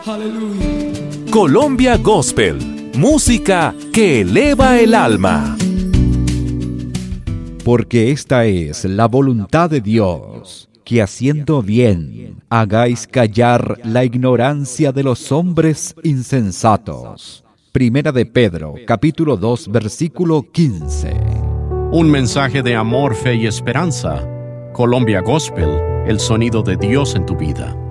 Aleluya. Colombia Gospel, música que eleva el alma. Porque esta es la voluntad de Dios, que haciendo bien hagáis callar la ignorancia de los hombres insensatos. Primera de Pedro, capítulo 2, versículo 15. Un mensaje de amor, fe y esperanza. Colombia Gospel, el sonido de Dios en tu vida.